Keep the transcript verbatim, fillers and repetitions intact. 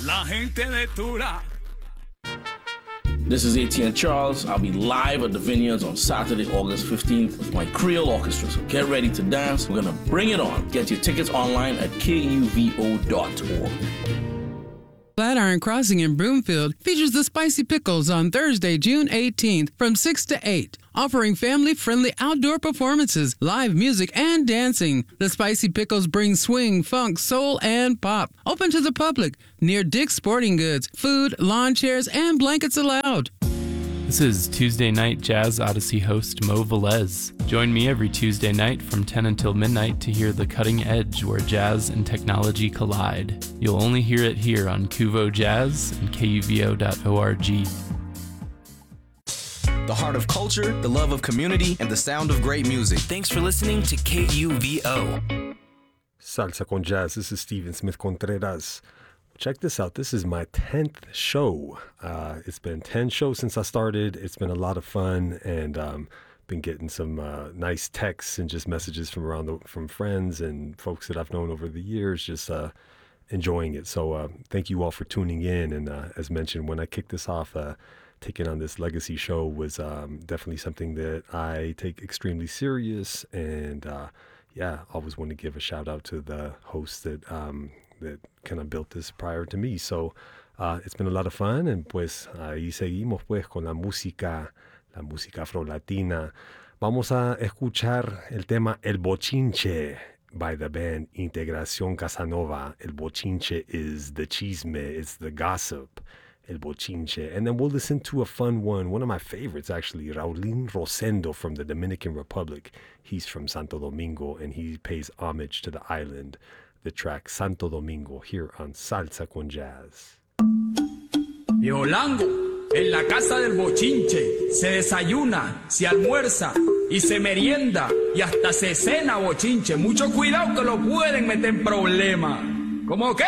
La gente de Tula. This is A T N Charles. I'll be live at the Vineyards on Saturday, August fifteenth with my Creole Orchestra. So get ready to dance. We're going to bring it on. Get your tickets online at K U V O dot org. Flatiron Crossing in Broomfield features the Spicy Pickles on Thursday, June eighteenth from six to eight, offering family-friendly outdoor performances, live music, and dancing. The Spicy Pickles bring swing, funk, soul, and pop. Open to the public, near Dick's Sporting Goods. Food, lawn chairs, and blankets allowed. This is Tuesday Night Jazz Odyssey host Mo Velez. Join me every Tuesday night from ten until midnight to hear the cutting edge where jazz and technology collide. You'll only hear it here on Kuvo Jazz and K U V O dot org. The heart of culture, the love of community, and the sound of great music. Thanks for listening to K U V O. Salsa con Jazz. This is Steven Smith Contreras. Check this out. This is my tenth show. Uh, it's been ten shows since I started. It's been a lot of fun, and um, been getting some uh, nice texts and just messages from around the, from friends and folks that I've known over the years, just uh, enjoying it. So uh, thank you all for tuning in. And uh, as mentioned, when I kicked this off, uh, taking on this legacy show was um, definitely something that I take extremely serious. And uh, yeah, always want to give a shout out to the hosts that um, that kind of built this prior to me. So uh, it's been a lot of fun, and pues ahí seguimos pues con la música, la música afro-latina. Vamos a escuchar el tema El Bochinche by the band Integración Casanova. El Bochinche is the chisme, it's the gossip, El Bochinche. And then we'll listen to a fun one, one of my favorites actually, Raulín Rosendo from the Dominican Republic. He's from Santo Domingo, and he pays homage to the island. The track Santo Domingo here on Salsa con Jazz. Yolango, en la casa del bochinche, se desayuna, se almuerza y se merienda y hasta se cena bochinche. Mucho cuidado que lo pueden meter en problemas. ¿Cómo qué?